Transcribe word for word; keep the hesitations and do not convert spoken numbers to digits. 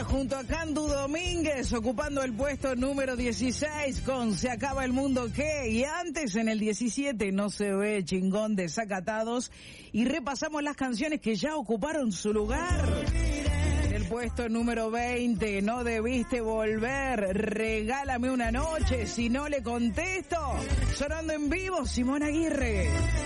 junto a Candu Domínguez, ocupando el puesto número dieciséis con Se acaba el mundo, ¿qué? Y antes, en el diecisiete, No se ve, Chingón, Desacatados. Y repasamos las canciones que ya ocuparon su lugar. En el puesto número veinte, No debiste volver, Regálame una noche, Si no le contesto. Sonando en vivo, Simón Aguirre.